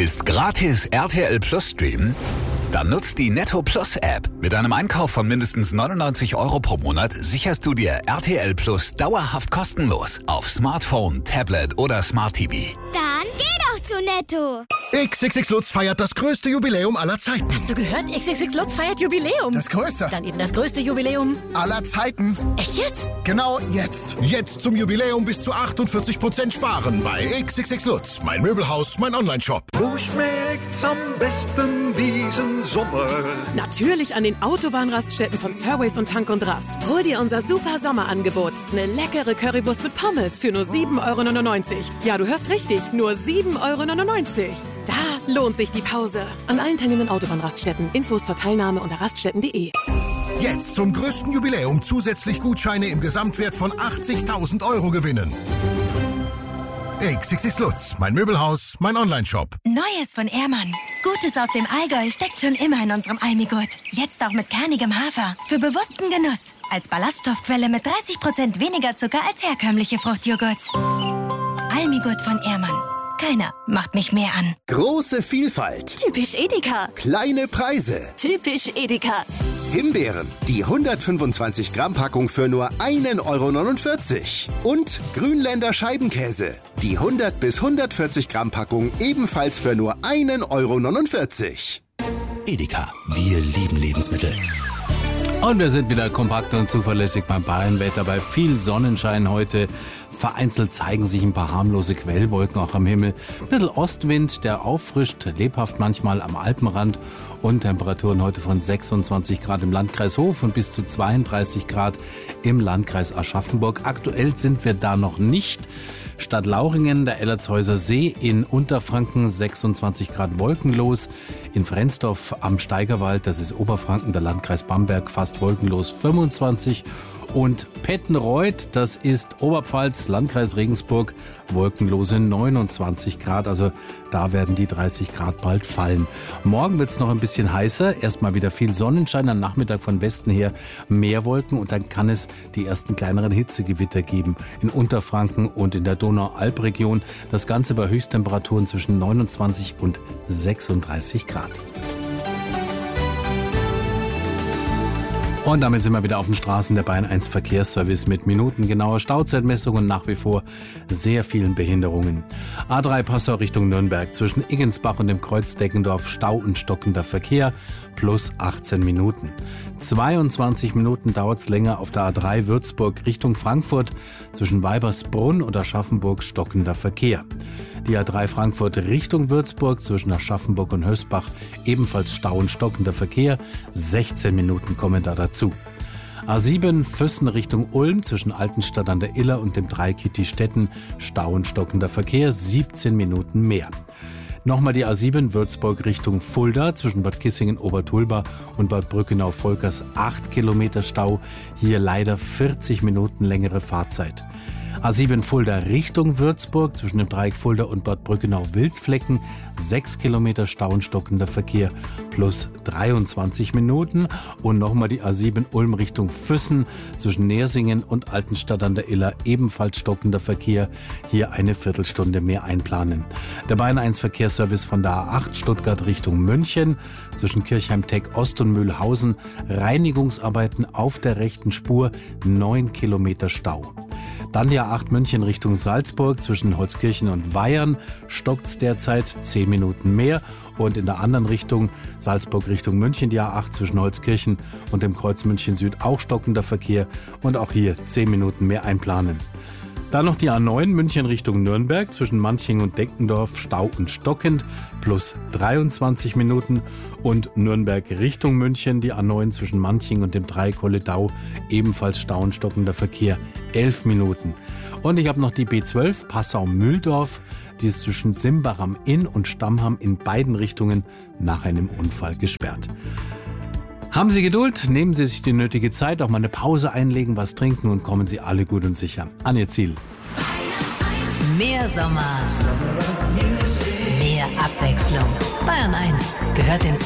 Willst gratis RTL Plus streamen? Dann nutzt die Netto Plus App. Mit einem Einkauf von mindestens 99 € pro Monat sicherst du dir RTL Plus dauerhaft kostenlos auf Smartphone, Tablet oder Smart TV. Dann geh doch zu Netto. XXX Lutz feiert das größte Jubiläum aller Zeiten. Hast du gehört? XXX Lutz feiert Jubiläum. Das größte. Dann eben das größte Jubiläum Aller Zeiten. Echt jetzt? Genau jetzt. Jetzt zum Jubiläum bis zu 48% sparen bei XXX Lutz. Mein Möbelhaus, mein Onlineshop. Wo schmeckt's am besten diesen Sommer? Natürlich an den Autobahnraststätten von Surways und Tank und Rast. Hol dir unser super Sommerangebot. Eine leckere Currywurst mit Pommes für nur 7,99 €. Ja, du hörst richtig, nur 7,99 €. Da lohnt sich die Pause. An allen teilnehmenden Autobahnraststätten. Infos zur Teilnahme unter raststätten.de. Jetzt zum größten Jubiläum zusätzlich Gutscheine im Gesamtwert von 80.000 € gewinnen. XXX Lutz, mein Möbelhaus, mein Onlineshop. Neues von Ehrmann. Gutes aus dem Allgäu steckt schon immer in unserem Almigurt. Jetzt auch mit kernigem Hafer. Für bewussten Genuss. Als Ballaststoffquelle mit 30% weniger Zucker als herkömmliche Fruchtjoghurts. Almigurt von Ehrmann. Keiner macht mich mehr an. Große Vielfalt. Typisch Edeka. Kleine Preise. Typisch Edeka. Himbeeren. Die 125 Gramm Packung für nur 1,49 €. Und Grünländer Scheibenkäse. Die 100 bis 140 Gramm Packung ebenfalls für nur 1,49 €. Edeka, wir lieben Lebensmittel. Und wir sind wieder kompakt und zuverlässig beim Bayernwetter, bei viel Sonnenschein heute. Vereinzelt zeigen sich ein paar harmlose Quellwolken auch am Himmel. Ein bisschen Ostwind, der auffrischt, lebhaft manchmal am Alpenrand. Und Temperaturen heute von 26 Grad im Landkreis Hof und bis zu 32 Grad im Landkreis Aschaffenburg. Aktuell sind wir da noch nicht. Stadt Lauringen, der Ellertshäuser See, in Unterfranken 26 Grad wolkenlos. In Frensdorf am Steigerwald, das ist Oberfranken, der Landkreis Bamberg, fast wolkenlos 25. Und Pettenreuth, das ist Oberpfalz, Landkreis Regensburg, wolkenlose 29 Grad. Also da werden die 30 Grad bald fallen. Morgen wird es noch ein bisschen heißer. Erstmal wieder viel Sonnenschein, am Nachmittag von Westen her mehr Wolken. Und dann kann es die ersten kleineren Hitzegewitter geben in Unterfranken und in der Donaualpregion. Das Ganze bei Höchsttemperaturen zwischen 29 und 36 Grad. Und damit sind wir wieder auf den Straßen der Bayern 1 Verkehrsservice mit minutengenauer Stauzeitmessung und nach wie vor sehr vielen Behinderungen. A3 Passau Richtung Nürnberg zwischen Iggensbach und dem Kreuz Deggendorf Stau und stockender Verkehr plus 18 Minuten. 22 Minuten dauert es länger auf der A3 Würzburg Richtung Frankfurt zwischen Weibersbrunn und Aschaffenburg stockender Verkehr. Die A3 Frankfurt Richtung Würzburg zwischen Aschaffenburg und Hösbach ebenfalls Stau und stockender Verkehr. 16 Minuten kommen da dazu. A7 Füssen Richtung Ulm zwischen Altenstadt an der Iller und dem Dreieck Stetten Stau und stockender Verkehr. 17 Minuten mehr. Nochmal die A7 Würzburg Richtung Fulda zwischen Bad Kissingen-Obertulba und Bad Brückenau-Volkers 8 Kilometer Stau. Hier leider 40 Minuten längere Fahrzeit. A7 Fulda Richtung Würzburg zwischen dem Dreieck Fulda und Bad Brückenau-Wildflecken 6 Kilometer Stau und stockender Verkehr plus 23 Minuten. Und nochmal die A7 Ulm Richtung Füssen zwischen Nersingen und Altenstadt an der Iller ebenfalls stockender Verkehr. Hier eine Viertelstunde mehr einplanen. Der Bayern 1 Verkehrsservice von der A8 Stuttgart Richtung München zwischen Kirchheim-Teck Ost und Mühlhausen Reinigungsarbeiten auf der rechten Spur 9 Kilometer Stau. Dann die A8 München Richtung Salzburg zwischen Holzkirchen und Weyern stockt's derzeit 10 Minuten mehr. Und in der anderen Richtung, Salzburg Richtung München, die A8 zwischen Holzkirchen und dem Kreuz München Süd auch stockender Verkehr. Und auch hier 10 Minuten mehr einplanen. Dann noch die A9 München Richtung Nürnberg zwischen Manching und Deckendorf Stau und stockend plus 23 Minuten und Nürnberg Richtung München die A9 zwischen Manching und dem Dreieck Holledau ebenfalls Stau und stockender Verkehr 11 Minuten. Und ich habe noch die B12 Passau-Mühldorf, die ist zwischen Simbach am Inn und Stammham in beiden Richtungen nach einem Unfall gesperrt. Haben Sie Geduld, nehmen Sie sich die nötige Zeit, auch mal eine Pause einlegen, was trinken und kommen Sie alle gut und sicher an Ihr Ziel. Mehr Sommer, mehr Abwechslung. Bayern 1 gehört ins